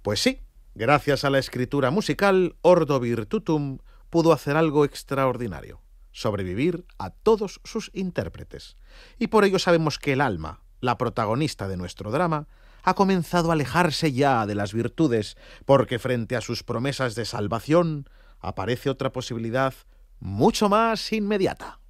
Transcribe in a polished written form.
Pues sí, gracias a la escritura musical, Ordo Virtutum pudo hacer algo extraordinario: sobrevivir a todos sus intérpretes. Y por ello sabemos que el alma, la protagonista de nuestro drama, ha comenzado a alejarse ya de las virtudes, porque frente a sus promesas de salvación aparece otra posibilidad mucho más inmediata.